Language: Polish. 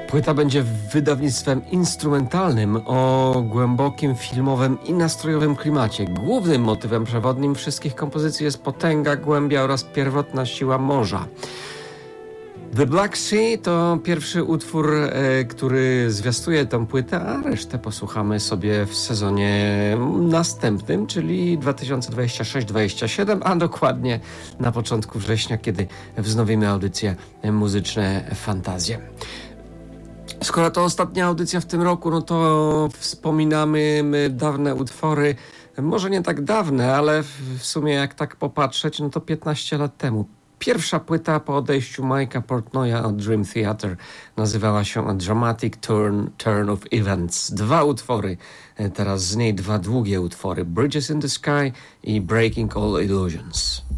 Płyta będzie wydawnictwem instrumentalnym o głębokim filmowym i nastrojowym klimacie. Głównym motywem przewodnim wszystkich kompozycji jest potęga, głębia oraz pierwotna siła morza. The Black Sea to pierwszy utwór, który zwiastuje tę płytę, a resztę posłuchamy sobie w sezonie następnym, czyli 2026-27, a dokładnie na początku września, kiedy wznowimy audycję Muzyczne Fantazje. Skoro to ostatnia audycja w tym roku, no to wspominamy dawne utwory, może nie tak dawne, ale w sumie jak tak popatrzeć, no to 15 lat temu. Pierwsza płyta po odejściu Mike'a Portnoya od Dream Theater nazywała się A Dramatic Turn of Events. 2 utwory, teraz z niej 2 długie utwory, Bridges in the Sky i Breaking All Illusions.